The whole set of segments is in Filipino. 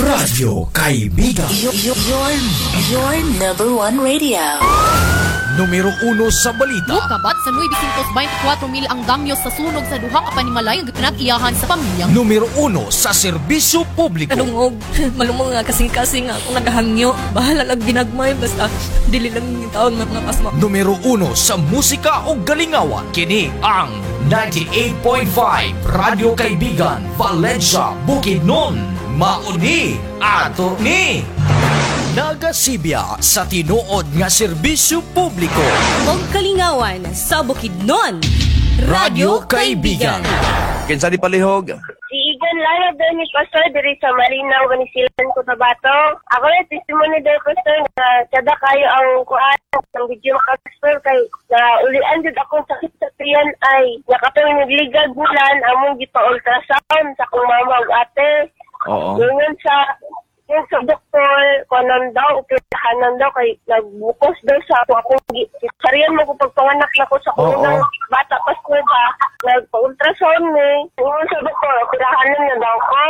Radyo Kaibigan. Your number one radio. Numero 1 sa balita. Kabat sa 924,000 ang damyo sa sunog sa duha ka panimalay ang pinag-iyahan sa pamilyang. Numero 1 sa serbisyo publiko. Kalungog, malumong nga kasing-kasing ako nagahangyo. Bahala lang ginagmay, basta dili lang yung taon mapasma. Numero 1 sa musika o galingawan. Kini ang 98.5 Radyo Kaibigan, Valencia, Bukidnon. Mauni ato ni nagasibya sa tinuod nga serbisyo publiko. Og kalingawan sa Bukidnon. Radyo Kaibigan. Kinsa di palihog? Si Igan Lara doon ni Pastor diri sa Malinaw, Banisilan, Cotabato. Ako yung testimony doon, Pastor, na sada kayo ang kuhaan ng video Pastor kay na ulian jud akong sakit sa tiyan ay nakatong nagligag bulan among gipa-ultrasound sa akong mama ug ate. Oo. Yun sa doktor, kanan daw, operahanan daw, kay nagbukos daw sa akong sariyan mo kung pagpanganak na ko sa unang bata Pastor ba, nagpa-ultrasound ni. Yun sa doktor, operahanan na daw ko.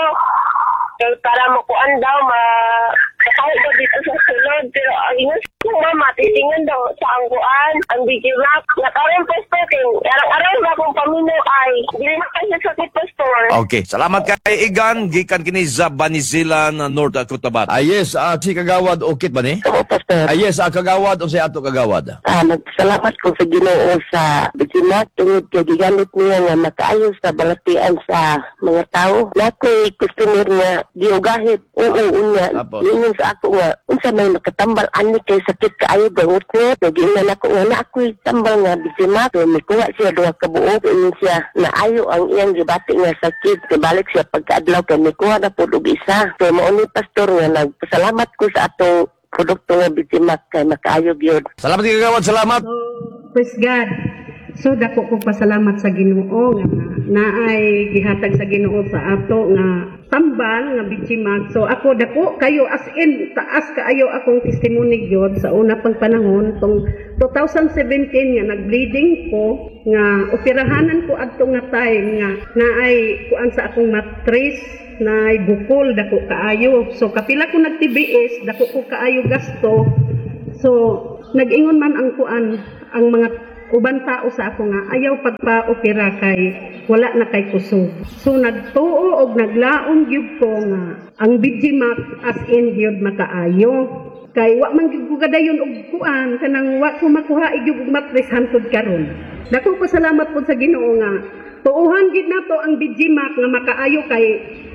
Kaya para makuan daw, makakawin daw dito sa sulod. Pero ang ingas ko, mama, tisingan daw sa angguan, ang Digirap. Nakaroon, Pastor, arang-arang na akong pamino ay, hindi na kasi sakit, Pastor. Okay, salamat kay Igan. Gikan kini sa Banisilan, North Cotabato. Yes, si Kagawad, okay ba ni? Oo, Pastor. Yes, Kagawad o si Ato Kagawad? Nagsalamat ko sa Ginoo sa Bikinak tungod kay gigamit niya nga makaayos sa balatian sa mga tao. Nakoy customer nga giugahit. Oo, unya. Lingon sa ako nga, unsa may makatambal ani kay sakit kaayo gangot ko. Nagiingnan ako nga na ako'y tambal nga Bikinak. So, may kuha siya duha ka buo. Ingon siya naayo ang iyang gibati nga sakit. Kabalik siya pagkaadlaw kay may kuha na po og isa. So, mauni Pastor nga nagpasalamat ko sa atong produkto nga Bikinak kay makaayog yun. Salamat kay Kagawad, salamat. Praise God. So dako ko pasalamat sa Ginoo nga naay gihatag sa Ginoo sa ato nga tambal nga Bikinak. So ako dako kayo as in taas kaayo akong testimony gyud sa una pang panahon tong 2017 nga nagbleeding ko nga operahanan ko adto nga time nga naay kuan sa akong matris na bukol dako kaayo. So kapila ko nag-TBS dako ko kaayo gasto. So nag-ingon man ang kuan ang mga uban tao sa ako nga ayaw pagpa-opera kay wala na kay kusog. So nagtuo og naglaom gyud ko nga ang Bikinak as in gyud makaayo. Kay wa man gyud ko gadayon og kuan kanang wa ko makuha gyud og matris hantud karon. Dako pa salamat pud sa Ginoo nga tuuhan gid nato ang Bikinak nga makaayo kay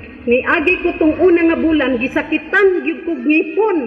niagi ko tong una nga bulan gisakitan gyud kog ngipon.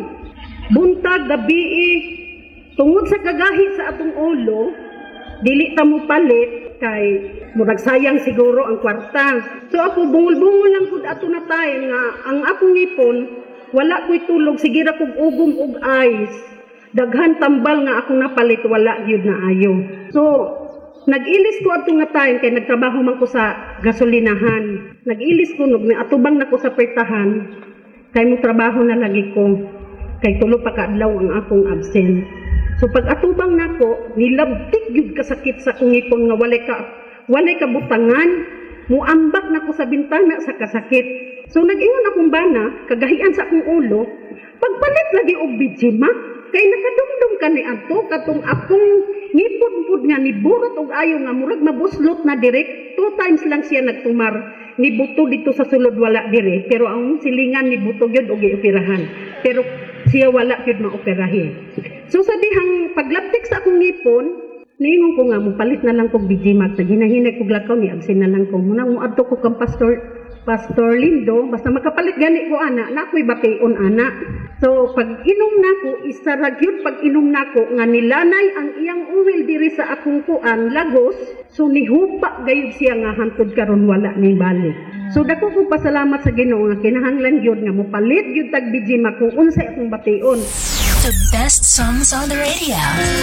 Buntag gabi tungod sa kagahi sa atong ulo, dili ta mo palit kay murag sayang siguro ang kwarta. So ako bungol-bungol lang pud ato na tayo nga ang akong ngipon wala ko'y tulog sige ra kog ugom og ice. Daghan tambal nga akong napalit wala gyud na ayo. So nag-ilis ko ato nga tayo kay nagtrabaho man ko sa gasolinahan. Nag-ilis ko nog atubang nako sa pertahan kay mo trabaho na lagi ko. Kay tulo pa kaadlaw ang akong absent. So pag atubang nako, nilabtik gyud kasakit sa akong ngipon nga walay ka butangan, muambak nako sa bintana sa kasakit. So nag-ingon akong bana, kagahian sa akong ulo, pagpalit lagi og Bikinak, kay nakadumdum ka ni ato katong akong ngipon pud nga niburot og ayo nga murag mabuslot na direct. 2 times lang siya nagtumar. Nibuto dito sa sulod wala dire, pero ang silingan nibuto gyud og gioperahan. Pero siya wala gyud maoperahin. So sa dihang paglaptik sa akong ngipon, niingon ko nga mupalit na lang kog Bikinak. Sa ginahinay kog lakaw ni absin na lang ko. Muna muadto ko kang Pastor Lindo, basta makapalit gani ko ana, nakoy bation ana. So pag inom nako, isa ra gyud pag inom nako nga nilanay ang iyang uwil diri sa akong kuan lagos, so nihupa gayud siya nga hantud karon wala ni balik. So dako ko pasalamat sa Ginoo nga kinahanglan gyud nga mopalit gyud tag Bikinak kung unsay akong bation. The best songs on the radio.